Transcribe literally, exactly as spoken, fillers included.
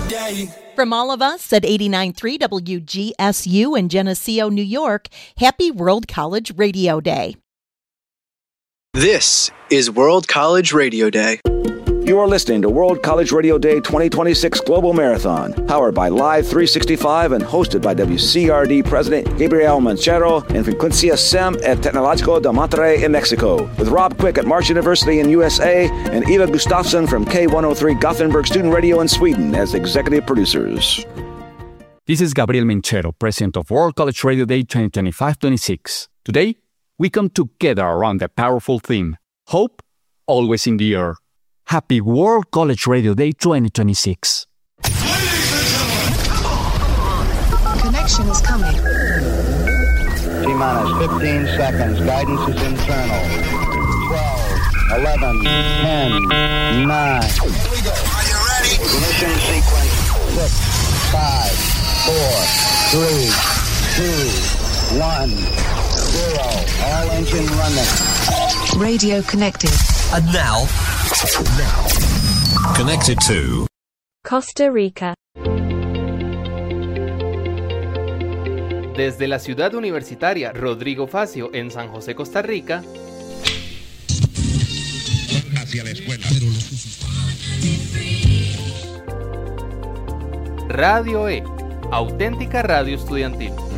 day. From all of us at eighty-nine point three W G S U in Geneseo, New York, happy World College Radio Day. This is World College Radio Day. You are listening to World College Radio Day twenty twenty-six Global Marathon, powered by Live three sixty-five and hosted by W C R D President Gabriel Manchero and Frecuencia S E M at Tecnológico de Monterrey in Mexico, with Rob Quick at March University in U S A and Eva Gustafsson from K one oh three Gothenburg Student Radio in Sweden as executive producers. This is Gabriel Manchero, President of World College Radio Day twenty twenty-five twenty-six. Today, we come together around the powerful theme, hope, always in the air. Happy World College Radio Day twenty twenty-six. Connection is coming. T-minus fifteen seconds. Guidance is internal. twelve, eleven, ten, nine. Here we go. Are you ready? Ignition sequence. six, five, four, three, two, one, zero. All engine running. Radio connected. And now, now, connected to Costa Rica. Desde la ciudad universitaria Rodrigo Facio en San José, Costa Rica. Hacia la escuela. Radio E, auténtica radio estudiantil.